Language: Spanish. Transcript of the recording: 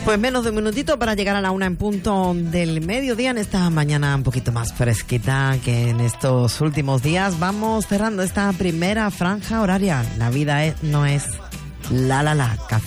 Pues menos de un minutito para llegar a la 1 en punto del mediodía, en esta mañana un poquito más fresquita que en estos últimos días. Vamos cerrando esta primera franja horaria. La vida no es la café.